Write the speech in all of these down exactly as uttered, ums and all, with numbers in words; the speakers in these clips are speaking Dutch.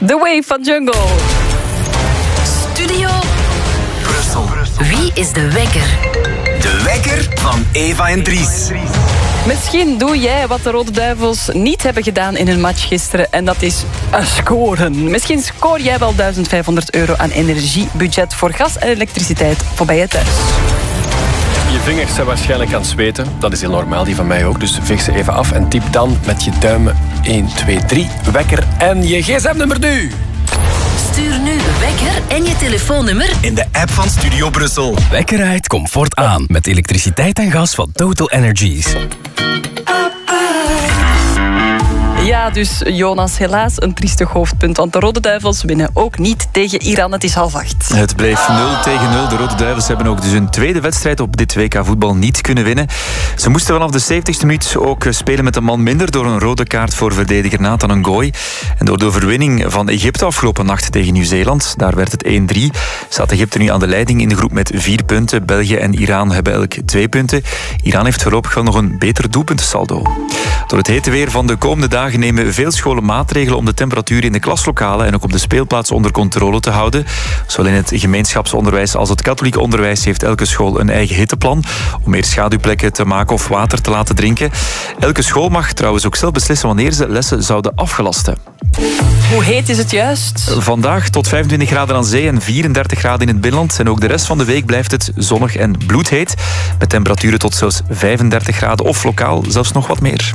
The Wave van Jungle. Studio Brussel. Wie is de wekker? De wekker van Eva en Dries. Misschien doe jij wat de Rode Duivels niet hebben gedaan in hun match gisteren. En dat is scoren. Misschien scoor jij wel duizend vijfhonderd euro aan energiebudget voor gas en elektriciteit voor bij je thuis. Je vingers zijn waarschijnlijk aan het zweten. Dat is heel normaal, die van mij ook. Dus veeg ze even af en typ dan met je duimen één, twee, drie, wekker en je gsm-nummer nu. Stuur nu de wekker en je telefoonnummer in de app van Studio Brussel. Wekker uit comfort aan met elektriciteit en gas van Total Energies. Ja, dus Jonas, helaas een triestig hoofdpunt. Want de Rode Duivels winnen ook niet tegen Iran. Het is half acht. Het bleef nul tegen nul. De Rode Duivels hebben ook dus hun tweede wedstrijd op dit W K voetbal niet kunnen winnen. Ze moesten vanaf de zeventigste minuut ook spelen met een man minder door een rode kaart voor verdediger Nathan Ngoy. En door de overwinning van Egypte afgelopen nacht tegen Nieuw-Zeeland, daar werd het één drie, staat Egypte nu aan de leiding in de groep met vier punten. België en Iran hebben elk twee punten. Iran heeft voorlopig wel nog een beter doelpuntensaldo. Door het hete weer van de komende dagen nemen veel scholen maatregelen om de temperatuur in de klaslokalen en ook op de speelplaats onder controle te houden. Zowel in het gemeenschapsonderwijs als het katholiek onderwijs heeft elke school een eigen hitteplan om meer schaduwplekken te maken of water te laten drinken. Elke school mag trouwens ook zelf beslissen wanneer ze lessen zouden afgelasten. Hoe heet is het juist? Vandaag tot vijfentwintig graden aan zee en vierendertig graden in het binnenland. En ook de rest van de week blijft het zonnig en bloedheet. Met temperaturen tot zelfs vijfendertig graden of lokaal zelfs nog wat meer.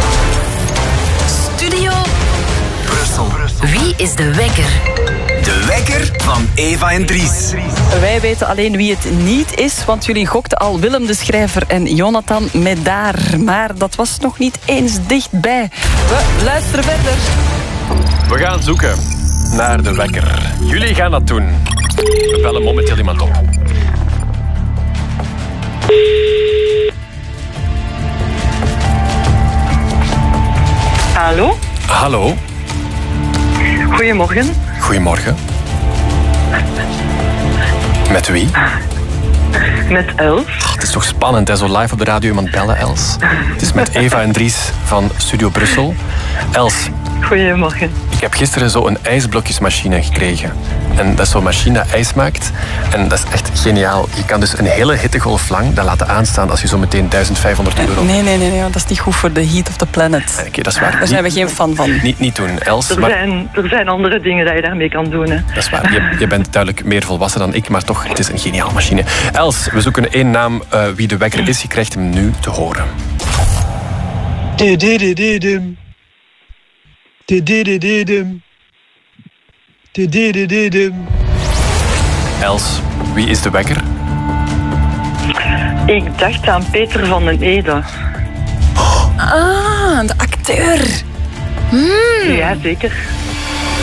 Studio Brussel. Wie is de wekker? De wekker van Eva en Dries. Wij weten alleen wie het niet is, want jullie gokten al Willem de Schrijver en Jonathan Medaar. Maar dat was nog niet eens dichtbij. We luisteren verder. We gaan zoeken naar de wekker. Jullie gaan dat doen. We bellen momenteel iemand op. Hallo? Hallo. Goedemorgen. Goedemorgen. Met wie? Met Els. Oh, het is toch spannend, hè? Zo live op de radio iemand bellen, Els. Het is met Eva en Dries van Studio Brussel. Els. Goedemorgen. Ik heb gisteren zo een ijsblokjesmachine gekregen. En dat is zo'n machine dat ijs maakt. En dat is echt geniaal. Je kan dus een hele hittegolf lang dat laten aanstaan als je zo meteen duizend vijfhonderd euro... Nee, nee, nee, nee, dat is niet goed voor de heat of the planet. Oké, okay, dat is waar. Daar zijn we geen fan van. Niet, niet doen, Els. Er, maar... zijn, er zijn andere dingen dat je daarmee kan doen. Hè. Dat is waar. Je, je bent duidelijk meer volwassen dan ik, maar toch, het is een geniaal machine. Els, we zoeken één naam. Uh, wie de wekker is, je krijgt hem nu te horen. Dididididum. Dididididum. Dididididum. Els, wie is de wekker? Ik dacht aan Peter van den Ede. Ah, de acteur. Hmm. Ja, zeker.